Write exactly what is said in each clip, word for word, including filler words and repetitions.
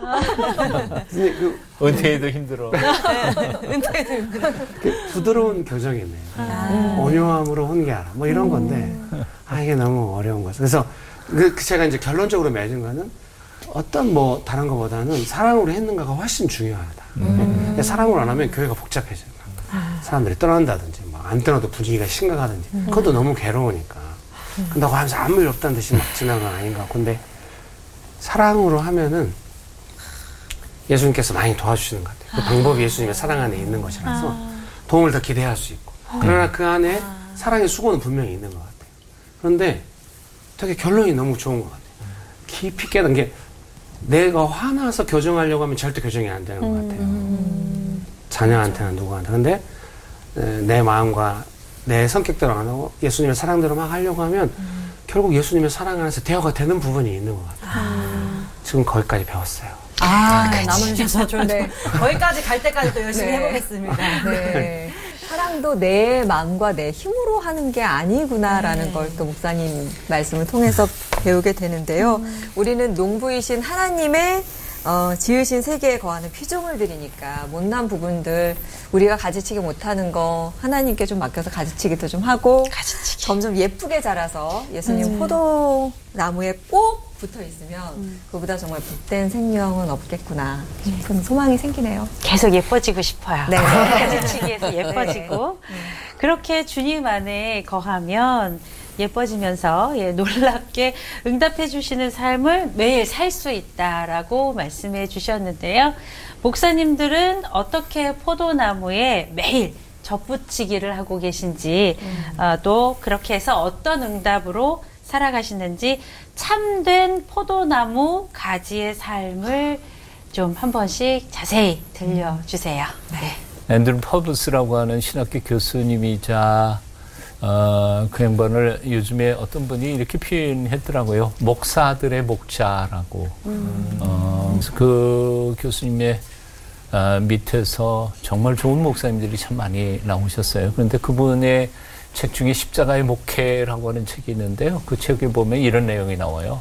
근데 그 은퇴해도 힘들어. 은퇴해도 힘들어. 그 부드러운 교정이네요. 아. 온유함으로 훈계하라. 뭐 이런 건데, 아, 이게 너무 어려운 거죠. 그래서 그, 그 제가 이제 결론적으로 맺은 거는 어떤 뭐 다른 것보다는 사랑으로 했는가가 훨씬 중요하다. 음. 사랑으로 안 하면 교회가 복잡해져요. 사람들이 떠난다든지, 뭐 안 떠나도 분위기가 심각하든지, 음. 그것도 너무 괴로우니까. 음. 근다고 하면서 아무 일 없다는 듯이 막 지나간 건 아닌 것 같고, 근데 사랑으로 하면은 예수님께서 많이 도와주시는 것 같아요. 그 방법이 예수님의 사랑 안에 있는 것이라서 아. 도움을 더 기대할 수 있고, 그러나 그 안에 아. 사랑의 수고는 분명히 있는 것 같아요. 그런데 되게 결론이 너무 좋은 것 같아요. 깊이 깨닫는 게 내가 화나서 교정하려고 하면 절대 교정이 안 되는 것 같아요. 음. 자녀한테나 누구한테. 근데 내 마음과 내 성격대로 안 하고 예수님의 사랑대로 막 하려고 하면 음. 결국 예수님의 사랑 안에서 대화가 되는 부분이 있는 것 같아요. 아. 지금 거기까지 배웠어요. 아, 나눠주셔서 좋은데 거기까지 갈 때까지 또 열심히 네. 해보겠습니다. 네. 사랑도 내 마음과 내 힘으로 하는 게 아니구나라는 네. 걸 또 목사님 말씀을 통해서 배우게 되는데요. 음. 우리는 농부이신 하나님의 어, 지으신 세계에 거하는 피조물들이니까 못난 부분들 우리가 가지치기 못하는 거 하나님께 좀 맡겨서 가지치기도 좀 하고 가지치기. 점점 예쁘게 자라서 예수님 음. 포도나무에 꼭 붙어 있으면 음. 그보다 정말 복된 생명은 없겠구나 싶은 소망이 생기네요. 계속 예뻐지고 싶어요. 네. 가지치기에서 예뻐지고 네. 그렇게 주님 안에 거하면 예뻐지면서 예, 놀랍게 응답해 주시는 삶을 매일 살 수 있다라고 말씀해 주셨는데요. 목사님들은 어떻게 포도나무에 매일 접붙이기를 하고 계신지 음. 어, 또 그렇게 해서 어떤 응답으로 살아가시는지 참된 포도나무 가지의 삶을 좀 한 번씩 자세히 들려주세요. 네. 앤드루 퍼브스라고 하는 신학교 교수님이자 어, 그 양반을 요즘에 어떤 분이 이렇게 표현했더라고요. 목사들의 목자라고. 음. 어, 그래서 그 교수님의 어, 밑에서 정말 좋은 목사님들이 참 많이 나오셨어요. 그런데 그분의 책 중에 십자가의 목회라고 하는 책이 있는데요. 그 책에 보면 이런 내용이 나와요.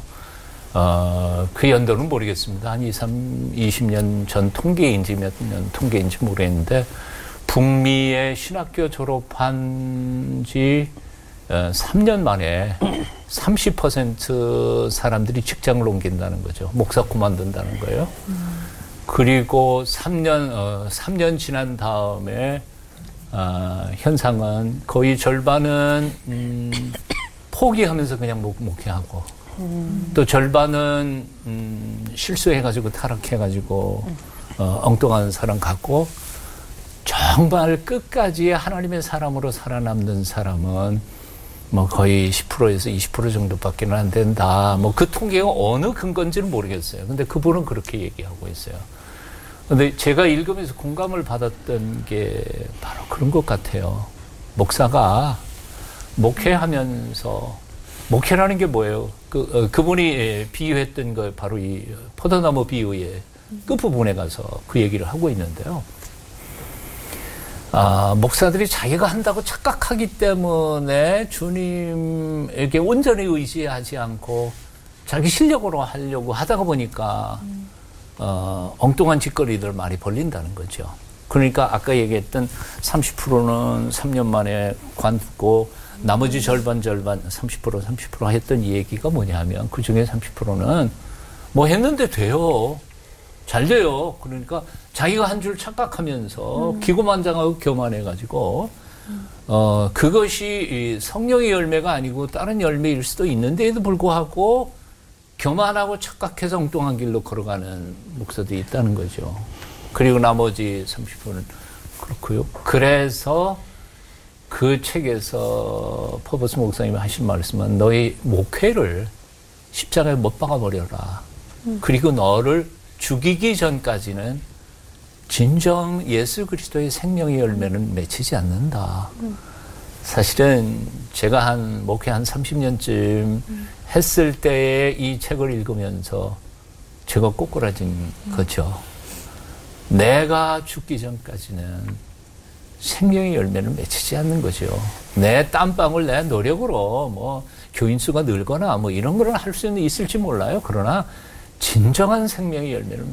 어, 그 연도는 모르겠습니다. 한 이십 년 전 통계인지 몇 년 통계인지 모르겠는데 북미의 신학교 졸업한 지 삼 년 만에 삼십 퍼센트 사람들이 직장을 옮긴다는 거죠. 목사 그만둔다는 거예요. 음. 그리고 삼 년, 어, 삼 년 지난 다음에, 어, 현상은 거의 절반은, 음, 포기하면서 그냥 목, 목회하고, 음. 또 절반은, 음, 실수해가지고 타락해가지고, 음. 어, 엉뚱한 사람 같고, 정말 끝까지 하나님의 사람으로 살아남는 사람은 뭐 거의 십 퍼센트에서 이십 퍼센트 정도밖에 안 된다. 뭐 그 통계가 어느 근거인지는 모르겠어요. 근데 그분은 그렇게 얘기하고 있어요. 근데 제가 읽으면서 공감을 받았던 게 바로 그런 것 같아요. 목사가 목회하면서 목회라는 게 뭐예요? 그, 어, 그분이 비유했던 거 바로 이 포도나무 비유의 끝부분에 가서 그 얘기를 하고 있는데요. 아, 목사들이 자기가 한다고 착각하기 때문에 주님에게 온전히 의지하지 않고 자기 실력으로 하려고 하다가 보니까 음. 어, 엉뚱한 짓거리들 많이 벌린다는 거죠. 그러니까 아까 얘기했던 삼십 퍼센트는 삼 년 만에 관두고 나머지 절반 절반 삼십 퍼센트 삼십 퍼센트 했던 이 얘기가 뭐냐면 그중에 삼십 퍼센트는 뭐 했는데 돼요. 잘 돼요. 그러니까 자기가 한 줄 착각하면서 음. 기고만장하고 교만해가지고 음. 어 그것이 성령의 열매가 아니고 다른 열매일 수도 있는데에도 불구하고 교만하고 착각해서 엉뚱한 길로 걸어가는 목사들이 있다는 거죠. 그리고 나머지 삼십 퍼센트는 그렇고요. 그래서 그 책에서 퍼버스 목사님이 하신 말씀은 너희 목회를 십자가에 못 박아버려라. 음. 그리고 너를 죽이기 전까지는 진정 예수 그리스도의 생명의 열매는 맺히지 않는다. 음. 사실은 제가 한 목회 한 삼십 년쯤 음. 했을 때에 이 책을 읽으면서 제가 꼬꾸라진 음. 거죠. 내가 죽기 전까지는 생명의 열매는 맺히지 않는 거죠. 내 땀방울 내 노력으로 뭐 교인 수가 늘거나 뭐 이런 거는 할 수는 있을지 몰라요. 그러나 진정한 생명의 열매를